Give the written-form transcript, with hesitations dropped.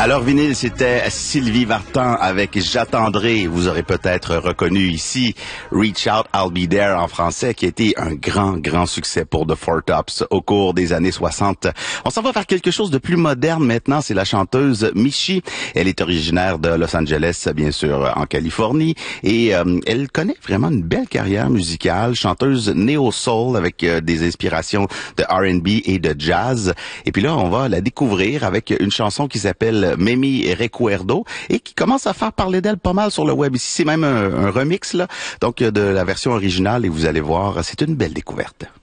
Alors vinyle, c'était Sylvie Vartan avec J'attendrai. Vous aurez peut-être reconnu ici Reach Out, I'll Be There en français, qui a été un grand succès pour The Four Tops au cours des années 60. On s'en va vers quelque chose de plus moderne maintenant. C'est la chanteuse Michie. Elle est originaire de Los Angeles, bien sûr, en Californie. Et elle connaît vraiment une belle carrière musicale. Chanteuse néo-soul avec des inspirations de R&B et de jazz. Et puis là, on va la découvrir avec une chanson qui s'appelle Mimi Recuerdo et qui commence à faire parler d'elle pas mal sur le web. Ici, c'est même un remix là, donc de la version originale et vous allez voir, c'est une belle découverte.